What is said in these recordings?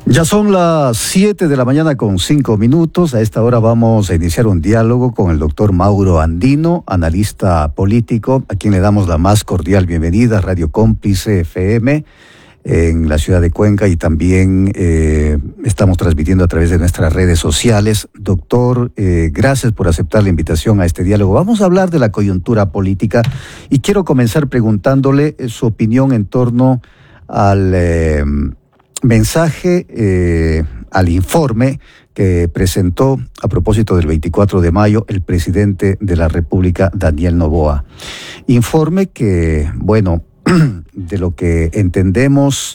Ya son las 7 de la mañana con 5 minutos. A esta hora vamos a iniciar un diálogo con el doctor Mauro Andino, analista político, a quien le damos la más cordial bienvenida a Radio Cómplice FM en la ciudad de Cuenca, y también estamos transmitiendo a través de nuestras redes sociales. Doctor, gracias por aceptar la invitación a este diálogo. Vamos a hablar de la coyuntura política y quiero comenzar preguntándole su opinión en torno al mensaje, al informe que presentó a propósito del 24 de mayo el presidente de la República, Daniel Noboa. Informe que, bueno, de lo que entendemos,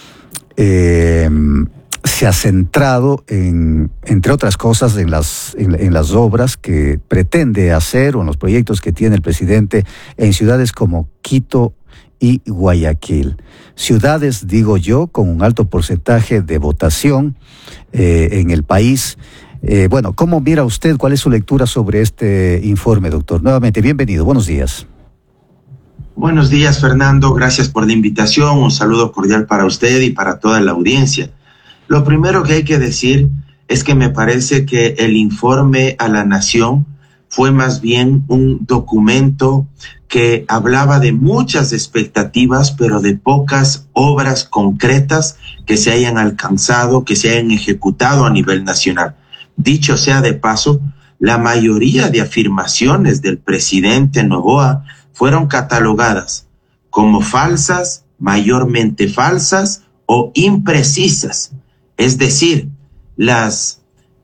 se ha centrado entre otras cosas, en las obras que pretende hacer o en los proyectos que tiene el presidente en ciudades como Quito y Guayaquil. Ciudades, digo yo, con un alto porcentaje de votación en el país. Bueno, ¿cómo mira usted? ¿Cuál es su lectura sobre este informe, doctor? Nuevamente, bienvenido. Buenos días. Buenos días, Fernando. Gracias por la invitación. Un saludo cordial para usted y para toda la audiencia. Lo primero que hay que decir es que me parece que el informe a la nación fue más bien un documento que hablaba de muchas expectativas, pero de pocas obras concretas que se hayan alcanzado, que se hayan ejecutado a nivel nacional. Dicho sea de paso, la mayoría de afirmaciones del presidente Noboa fueron catalogadas como falsas, mayormente falsas o imprecisas. Es decir, las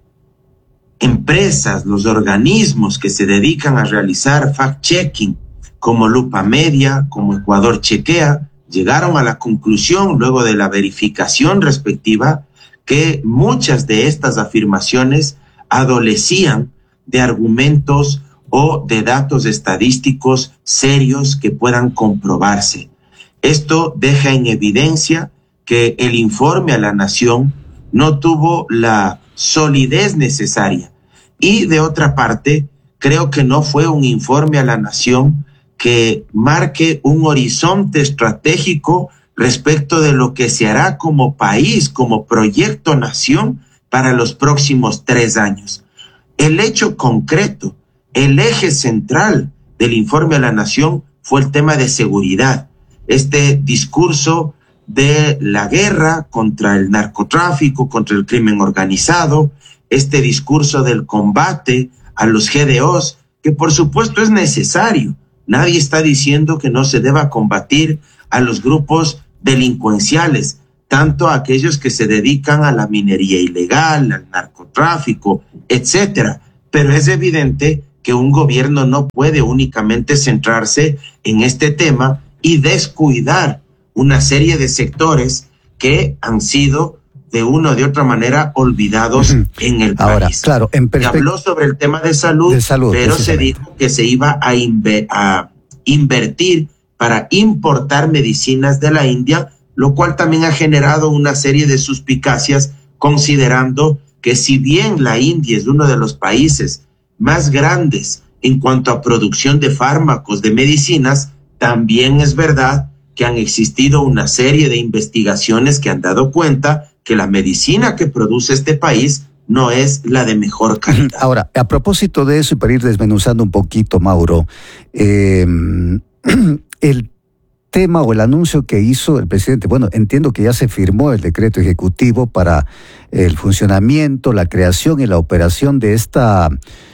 empresas, los organismos que se dedican a realizar fact-checking, como Lupa Media, como Ecuador Chequea, llegaron a la conclusión, luego de la verificación respectiva, que muchas de estas afirmaciones adolecían de argumentos o de datos estadísticos serios que puedan comprobarse. Esto deja en evidencia que el informe a la nación no tuvo la solidez necesaria. Y de otra parte, creo que no fue un informe a la nación que marque un horizonte estratégico respecto de lo que se hará como país, como proyecto nación para los próximos 3 años. El hecho concreto, el eje central del informe a la nación fue el tema de seguridad. Este discurso de la guerra contra el narcotráfico, contra el crimen organizado, este discurso del combate a los GDOs, que por supuesto es necesario. Nadie está diciendo que no se deba combatir a los grupos delincuenciales, tanto a aquellos que se dedican a la minería ilegal, al narcotráfico, etcétera. Pero es evidente que un gobierno no puede únicamente centrarse en este tema y descuidar una serie de sectores que han sido de una o de otra manera olvidados en el Ahora, país. Claro, se habló sobre el tema de salud, pero se dijo que se iba a invertir para importar medicinas de la India, lo cual también ha generado una serie de suspicacias, considerando que si bien la India es uno de los países más grandes en cuanto a producción de fármacos, de medicinas, también es verdad que han existido una serie de investigaciones que han dado cuenta que la medicina que produce este país no es la de mejor calidad. Ahora, a propósito de eso, y para ir desmenuzando un poquito, Mauro, el tema o el anuncio que hizo el presidente, bueno, entiendo que ya se firmó el decreto ejecutivo para el funcionamiento, la creación y la operación de esta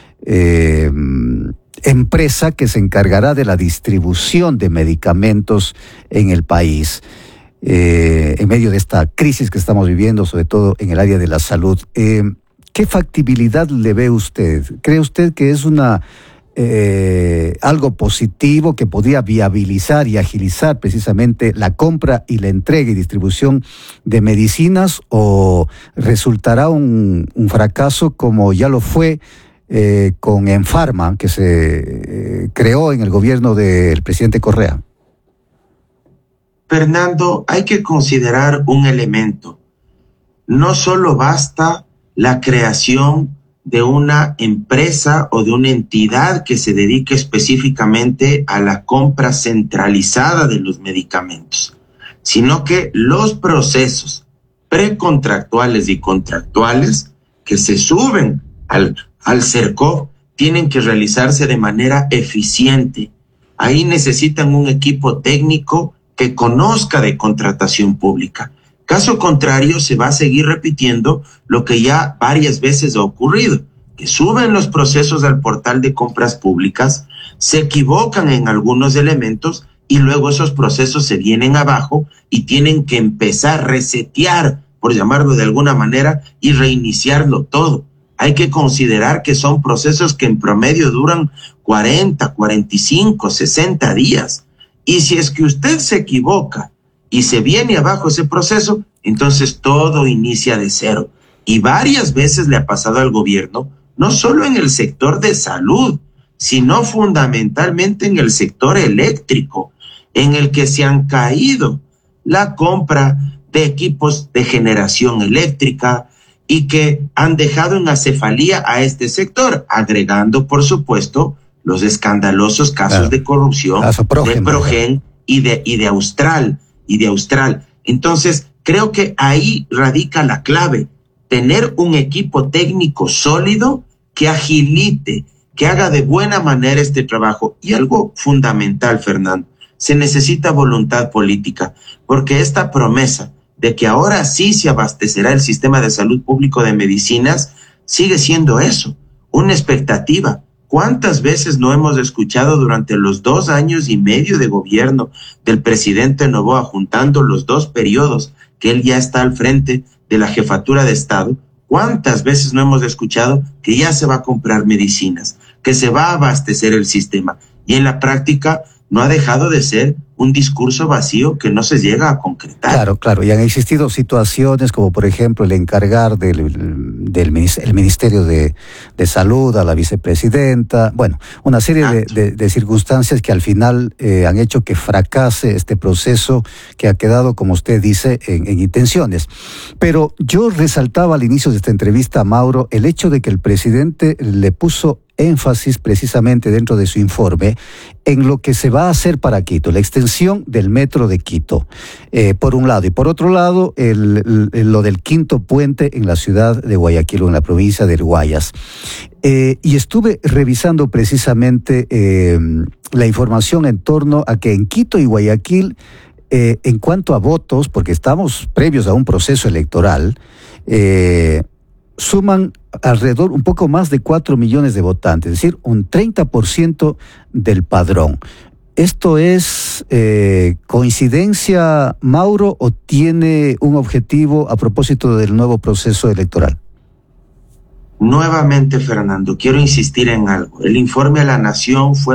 empresa que se encargará de la distribución de medicamentos en el país, en medio de esta crisis que estamos viviendo, sobre todo en el área de la salud. ¿Qué factibilidad le ve usted? ¿Cree usted que es algo positivo que podría viabilizar y agilizar precisamente la compra y la entrega y distribución de medicinas, o resultará un fracaso como ya lo fue con Enfarma, que se creó en el gobierno del presidente Correa? Fernando, hay que considerar un elemento. No solo basta la creación de una empresa o de una entidad que se dedique específicamente a la compra centralizada de los medicamentos, sino que los procesos precontractuales y contractuales que se suben al CERCOV tienen que realizarse de manera eficiente. Ahí necesitan un equipo técnico que conozca de contratación pública. Caso contrario, se va a seguir repitiendo lo que ya varias veces ha ocurrido, que suben los procesos al portal de compras públicas, se equivocan en algunos elementos y luego esos procesos se vienen abajo y tienen que empezar a resetear, por llamarlo de alguna manera, y reiniciarlo todo. Hay que considerar que son procesos que en promedio duran 40, 45, 60 días. Y si es que usted se equivoca y se viene abajo ese proceso, entonces todo inicia de cero. Y varias veces le ha pasado al gobierno, no solo en el sector de salud, sino fundamentalmente en el sector eléctrico, en el que se han caído la compra de equipos de generación eléctrica y que han dejado en acefalía a este sector, agregando, por supuesto, los escandalosos casos de corrupción de Progen y de Austral. Entonces, creo que ahí radica la clave, tener un equipo técnico sólido que agilite, que haga de buena manera este trabajo. Y algo fundamental, Fernando, se necesita voluntad política, porque esta promesa de que ahora sí se abastecerá el sistema de salud público de medicinas sigue siendo eso, una expectativa. ¿Cuántas veces no hemos escuchado durante los 2 años y medio de gobierno del presidente Noboa, juntando los 2 periodos que él ya está al frente de la jefatura de Estado? ¿Cuántas veces no hemos escuchado que ya se va a comprar medicinas, que se va a abastecer el sistema? Y en la práctica no ha dejado de ser un discurso vacío que no se llega a concretar. Claro, y han existido situaciones como por ejemplo el encargar el Ministerio de Salud a la vicepresidenta, bueno, una serie de circunstancias que al final han hecho que fracase este proceso que ha quedado, como usted dice, en intenciones. Pero yo resaltaba al inicio de esta entrevista, Mauro, el hecho de que el presidente le puso énfasis precisamente dentro de su informe en lo que se va a hacer para Quito, la extensión del metro de Quito, por un lado, y por otro lado lo del quinto puente en la ciudad de Guayaquil o en la provincia del Guayas. Y estuve revisando precisamente la información en torno a que en Quito y Guayaquil, en cuanto a votos, porque estamos previos a un proceso electoral, suman alrededor un poco más de 4 millones de votantes, es decir, un 30% del padrón. ¿Esto es coincidencia, Mauro, o tiene un objetivo a propósito del nuevo proceso electoral? Nuevamente, Fernando, quiero insistir en algo. El informe a la Nación fue